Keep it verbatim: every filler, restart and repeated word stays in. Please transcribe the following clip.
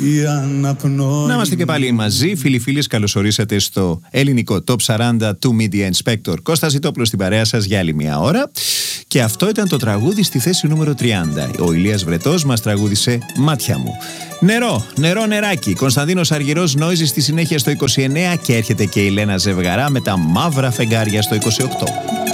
Να είμαστε και πάλι μαζί, φίλοι φίλες, καλώς ορίσατε στο ελληνικό Top σαράντα του Media Inspector. Κώστας Ζητόπουλος στην παρέα σας για άλλη μια ώρα. Και αυτό ήταν το τραγούδι στη θέση νούμερο τριάντα. Ο Ηλίας Βρετός μας τραγούδισε «Μάτια μου». Νερό, νερό, νεράκι. Κωνσταντίνος Αργυρός Νόιζη στη συνέχεια στο είκοσι εννέα και έρχεται και η Λένα Ζευγαρά με τα μαύρα φεγγάρια στο είκοσι οκτώ.